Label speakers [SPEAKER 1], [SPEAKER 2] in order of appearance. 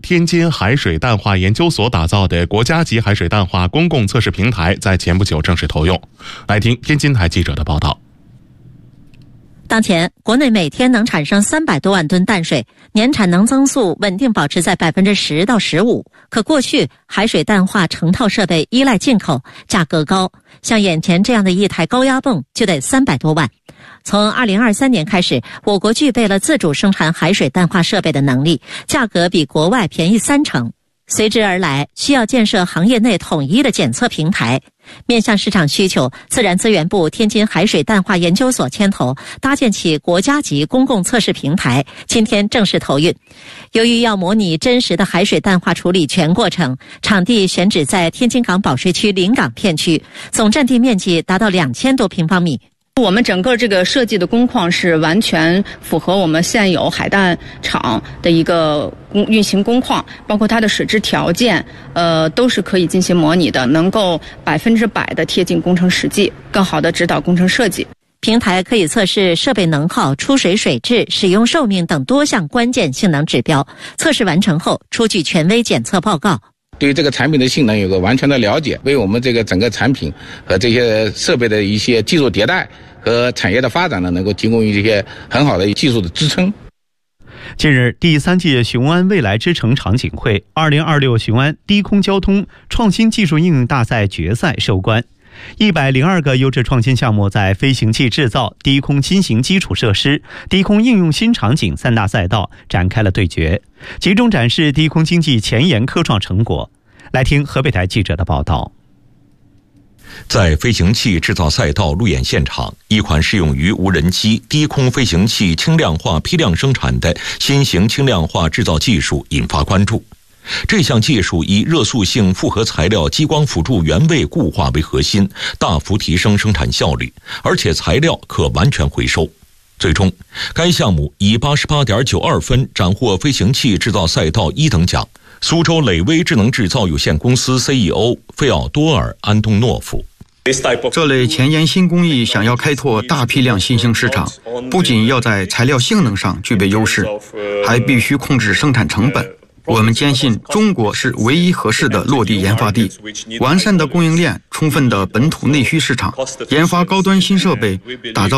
[SPEAKER 1] 天津海水淡化研究所打造的国家级海水淡化公共测试平台在前不久正式投用。来听天津台记者的报道。
[SPEAKER 2] 当前，国内每天能产生300多万吨淡水，年产能增速稳定保持在10%到15%。可过去海水淡化成套设备依赖进口，价格高，像眼前这样的一台高压泵就得300多万。从2023年开始，我国具备了自主生产海水淡化设备的能力，价格比国外便宜30%。随之而来，需要建设行业内统一的检测平台。面向市场需求，自然资源部天津海水淡化研究所牵头搭建起国家级公共测试平台，今天正式投运。由于要模拟真实的海水淡化处理全过程，场地选址在天津港保税区临港片区，总占地面积达到2000多平方米。
[SPEAKER 3] 我们整个这个设计的工况是完全符合我们现有海淡厂的一个运行工况，包括它的水质条件，都是可以进行模拟的，能够100%的贴近工程实际，更好的指导工程设计。
[SPEAKER 2] 平台可以测试设备能耗、出水水质、使用寿命等多项关键性能指标，测试完成后出具权威检测报告。
[SPEAKER 4] 对于这个产品的性能有个完全的了解，为我们这个整个产品和这些设备的一些技术迭代和产业的发展呢，能够提供一些很好的技术的支撑。
[SPEAKER 5] 近日，第3届雄安未来之城场景会2026雄安低空交通创新技术应用大赛决赛收官。102个优质创新项目在飞行器制造、低空新型基础设施、低空应用新场景3大赛道展开了对决，集中展示低空经济前沿科创成果。来听河北台记者的报道。
[SPEAKER 6] 在飞行器制造赛道路演现场，一款适用于无人机、低空飞行器轻量化批量生产的新型轻量化制造技术引发关注。这项技术以热塑性复合材料激光辅助原位固化为核心，大幅提升生产效率，而且材料可完全回收。最终，该项目以88.92分斩获飞行器制造赛道1等奖。苏州磊威智能制造有限公司 CEO 费奥多尔·安东诺夫。
[SPEAKER 7] 这类前沿新工艺想要开拓大批量新兴市场，不仅要在材料性能上具备优势，还必须控制生产成本。我们坚信中国是唯一合适的落地研发地，完善的供应链，充分的本土内需市场，研发高端新设备，打造